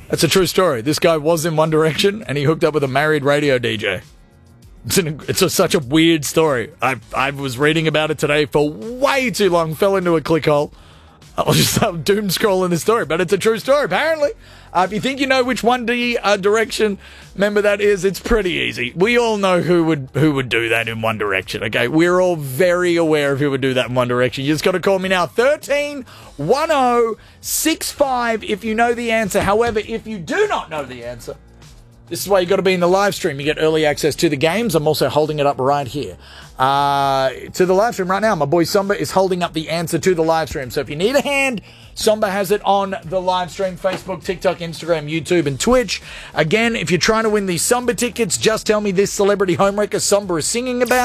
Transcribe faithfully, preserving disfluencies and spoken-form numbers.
That's a true story. This guy was in One Direction, and he hooked up with a married radio D J. It's, an, it's a, such a weird story. I I was reading about it today for way too long, fell into a click hole. I was just uh, doom scrolling the story, but it's a true story, apparently. Uh, if you think you know which One D uh, Direction member that is, it's pretty easy. We all know who would who would do that in One Direction, okay? We're all very aware of who would do that in One Direction. You just got to call me now, thirteen one oh six five, if you know the answer. However, if you do not know the answer, this is why you got to be in the live stream. You get early access to the games. I'm also holding it up right here. Uh, to the live stream right now. My boy Somba is holding up the answer to the live stream. So if you need a hand, Somba has it on the live stream. Facebook, TikTok, Instagram, YouTube, and Twitch. Again, if you're trying to win these Somba tickets, just tell me this celebrity homewrecker Somba is singing about.